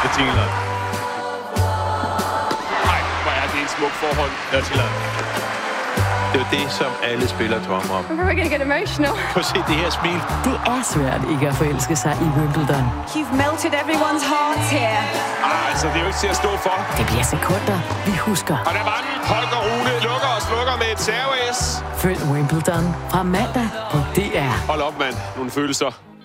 Bertillon. Nej, hvor er det en smuk forhold. Bertillon. Det er jo det, som alle spillere drømmer om. I'm probably gonna get emotional. Prøv at se det her smil. Det er svært ikke at forelske sig i Wimbledon. You've melted everyone's hearts here. Altså, det er jo ikke til at stå for. Det bliver sekunder, vi husker. Og der var den. Holger Rune lukker og slukker med et serve-S. Følg Wimbledon fra mandag på DR. Hold op, mand. Nogle følelser.